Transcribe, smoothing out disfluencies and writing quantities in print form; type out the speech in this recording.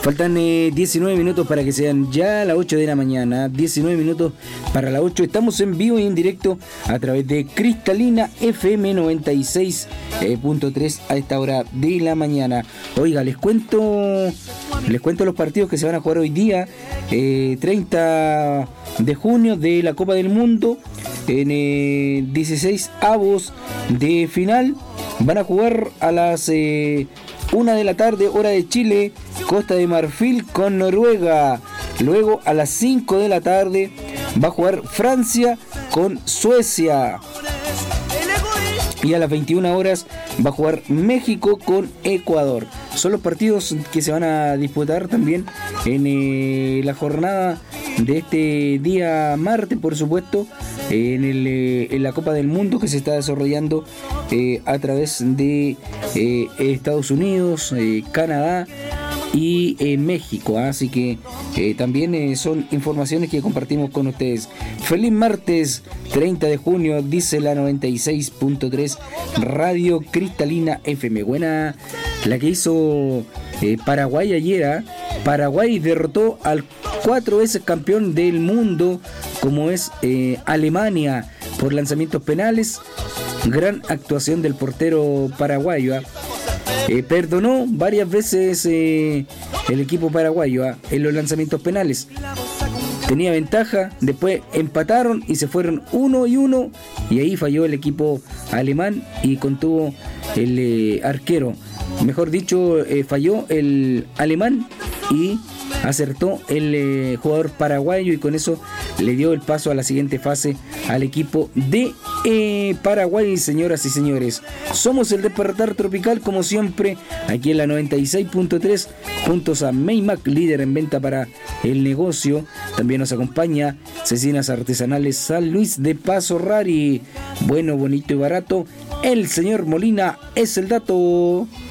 Faltan 19 minutos para que sean ya las 8 de la mañana. 19 minutos para las 8. Estamos en vivo y en directo a través de Cristalina FM 96.3 a esta hora de la mañana. Oiga, les cuento los partidos que se van a jugar hoy día. 30 de junio de la Copa del Mundo. En 16 avos de final. Van a jugar a las 1 de la tarde, hora de Chile, Costa de Marfil con Noruega. Luego a las 5 de la tarde va a jugar Francia con Suecia. Y a las 21 horas va a jugar México con Ecuador. Son los partidos que se van a disputar también en la jornada de este día martes, por supuesto, en la Copa del Mundo que se está desarrollando a través de Estados Unidos, Canadá y México. Así que también son informaciones que compartimos con ustedes. Feliz martes 30 de junio, dice la 96.3 Radio Cristalina FM. Buena la que hizo Paraguay ayer. Paraguay derrotó al 4 veces campeón del mundo como es Alemania por lanzamientos penales. Gran actuación del portero paraguayo. Perdonó varias veces el equipo paraguayo en los lanzamientos penales. Tenía ventaja, después empataron y se fueron 1-1 y ahí falló el equipo alemán y contuvo el arquero. Mejor dicho, falló el alemán y acertó el jugador paraguayo y con eso le dio el paso a la siguiente fase al equipo de Paraguay. Señoras y señores, somos el Despertar Tropical como siempre aquí en la 96.3 juntos a Maymac, líder en venta para el negocio. También nos acompaña Cecinas Artesanales San Luis de Paso Rari, bueno, bonito y barato. El señor Molina es el dato.